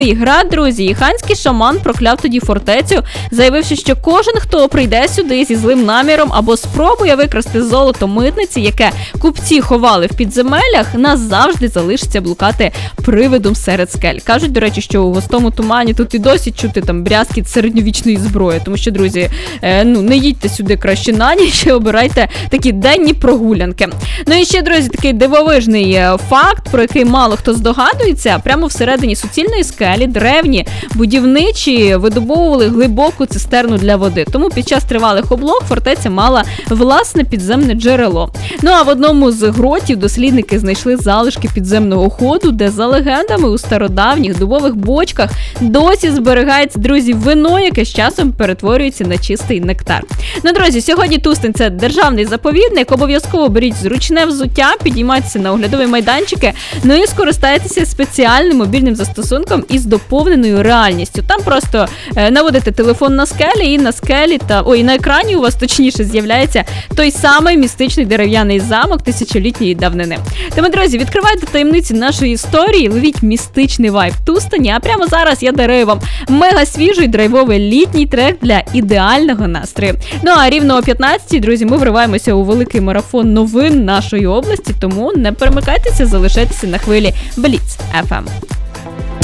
Гра, друзі, і ханський шаман прокляв тоді фортецю, заявивши, що кожен, хто прийде сюди зі злим наміром або спробує викрасти золото митниці, яке купці ховали в підземеллях, назавжди залишиться блукати привидом серед скель. Кажуть, до речі, що у густому тумані тут і досі чути там брязкіт середньовічної зброї, тому що, друзі, не їдьте сюди краще на ніч, обирайте такі денні прогулянки. Ну і ще, друзі, такий дивовижний факт, про який мало хто здогадується, прямо всередині суцільної скелі древні будівничі видобували глибоку цистерну для води. Тому під час тривалих облог фортеця мала власне підземне джерело. Ну а в одному з гротів дослідники знайшли залишки підземного ходу, де за легендами у стародавніх дубових бочках досі зберігається, друзі, вино, яке з часом перетворюється на чистий нектар. Ну, друзі, сьогодні Тустин – це державний заповідник. Обов'язково беріть зручне взуття, підіймайтеся на оглядові майданчики, ну і скористайтеся спеціальним мобільним застосунком із доповненою реальністю. Там просто наводите телефон на скелі, і на скелі на екрані у вас точніше з'являється той самий містичний дерев'яний замок тисячолітньої давнини. Тому, друзі, відкривайте таємниці нашої історії, ловіть містичний вайб Тустані, а прямо зараз я дарую вам мега свіжий драйвовий літній трек для ідеального настрою. Ну а рівно о 15-й, друзі, ми вриваємося у великий марафон новин нашої області, тому не перемикайтеся, залишайтеся на хвилі Бліц FM.